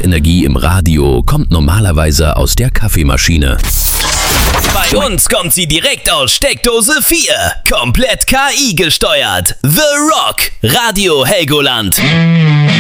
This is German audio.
Grundenergie im Radio kommt normalerweise aus der Kaffeemaschine. Bei uns kommt sie direkt aus Steckdose 4. Komplett KI gesteuert. The Rock. Radio Helgoland.